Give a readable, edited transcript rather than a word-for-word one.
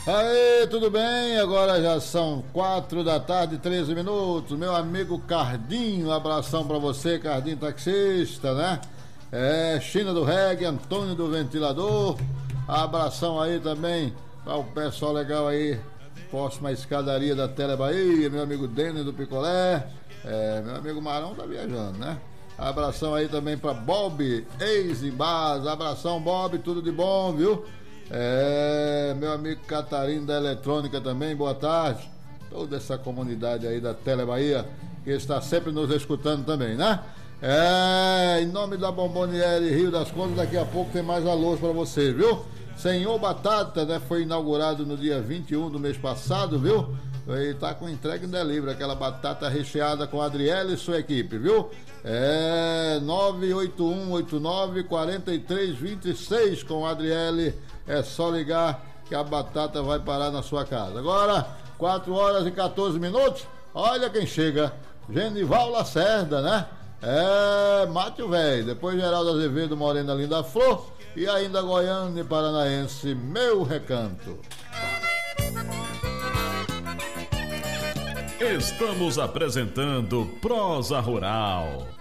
Aê, tudo bem? Agora já são 4 da tarde, 13 minutos. Meu amigo Cardinho, um abração pra você, Cardinho taxista, né? China do Reggae, Antônio do Ventilador. Abração aí também para o pessoal legal aí, próxima escadaria da Tele Bahia, meu amigo Denis do Picolé. Meu amigo Marão tá viajando, né? Abração aí também pra Bob, ex-Embás. Abração, Bob, tudo de bom, viu? Meu amigo Catarino da Eletrônica também, boa tarde. Toda essa comunidade aí da Tele Bahia que está sempre nos escutando também, né? Em nome da Bomboniere Rio das Contas, daqui a pouco tem mais alôs pra vocês, viu? Senhor Batata, né? Foi inaugurado no dia 21 do mês passado, viu? E tá com entrega em delivery, aquela batata recheada com a Adriele e sua equipe, viu? 981894326 com a Adriele. É só ligar que a batata vai parar na sua casa. Agora, 4 horas e 14 minutos. Olha quem chega. Genival Lacerda, né? Mate o velho. Depois Geraldo Azevedo, Morena Linda Flor. E ainda Goiânia e Paranaense, meu recanto. Estamos apresentando Prosa Rural.